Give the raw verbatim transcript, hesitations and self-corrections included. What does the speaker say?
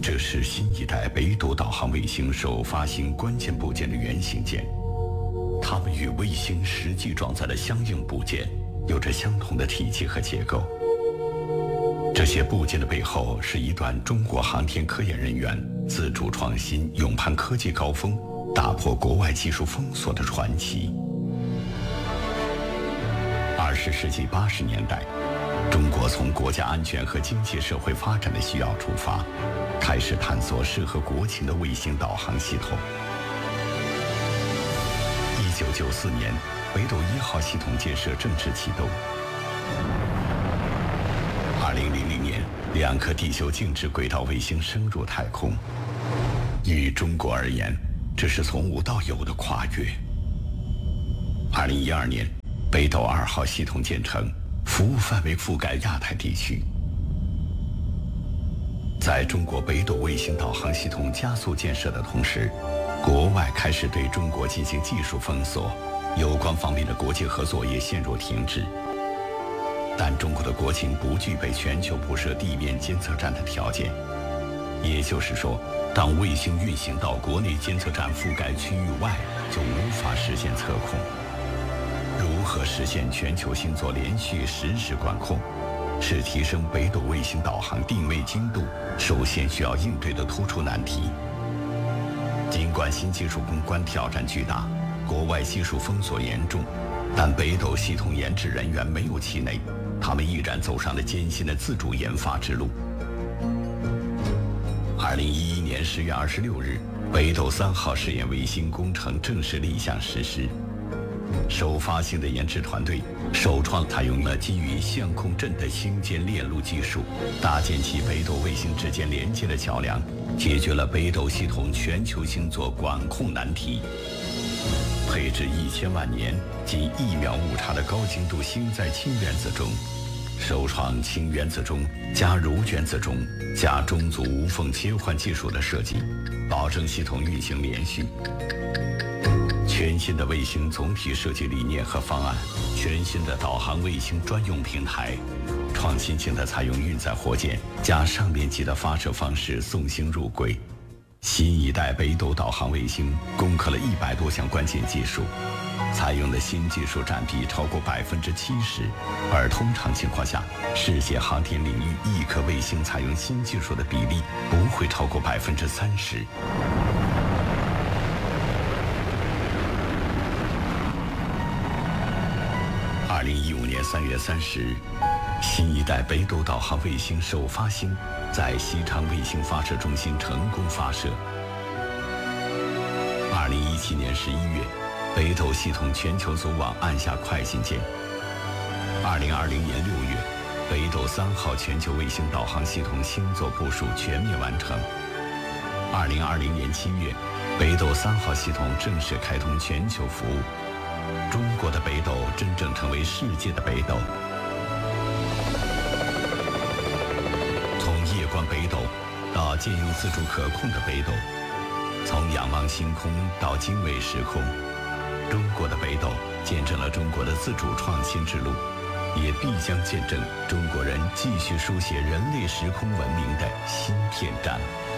这是新一代北斗导航卫星首发新关键部件的原型件，它们与卫星实际装载的相应部件有着相同的体积和结构。这些部件的背后是一段中国航天科研人员自主创新、勇攀科技高峰、打破国外技术封锁的传奇。二十世纪八十年代，中国从国家安全和经济社会发展的需要出发，开始探索适合国情的卫星导航系统。一九九四年，北斗一号系统建设正式启动。二零零零年，两颗地球静止轨道卫星升入太空。于中国而言，这是从无到有的跨越。二零一二年，北斗二号系统建成，服务范围覆盖亚太地区。在中国北斗卫星导航系统加速建设的同时，国外开始对中国进行技术封锁，有关方面的国际合作也陷入停滞。但中国的国情不具备全球铺设地面监测站的条件，也就是说，当卫星运行到国内监测站覆盖区域外，就无法实现测控。如何实现全球星座连续实时管控，是提升北斗卫星导航定位精度首先需要应对的突出难题。尽管新技术攻关挑战巨大，国外技术封锁严重，但北斗系统研制人员没有气馁，他们毅然走上了艰辛的自主研发之路。二零一一年十月二十六日，北斗三号试验卫星工程正式立项实施。首发性的研制团队首创采用了基于相控阵的星间链路技术，搭建起北斗卫星之间连接的桥梁，解决了北斗系统全球星座管控难题。配置一千万年仅一秒误差的高精度星载氢原子钟，首创氢原子钟加铷原子钟加中组无缝切换技术的设计，保证系统运行连续。全新的卫星总体设计理念和方案，全新的导航卫星专用平台，创新性的采用运载火箭加上面级的发射方式送星入轨。新一代北斗导航卫星攻克了一百多项关键技术，采用的新技术占比超过百分之七十，而通常情况下，世界航天领域一颗卫星采用新技术的比例不会超过百分之三十。二零一五年三月三十日，新一代北斗导航卫星首发星在西昌卫星发射中心成功发射。二零一七年十一月，北斗系统全球组网按下快进键。二零二零年六月，北斗三号全球卫星导航系统星座部署全面完成。二零二零年七月，北斗三号系统正式开通全球服务。中国的北斗真正成为世界的北斗。从夜观北斗到兼用自主可控的北斗，从仰望星空到经纬时空，中国的北斗见证了中国的自主创新之路，也必将见证中国人继续书写人类时空文明的新篇章。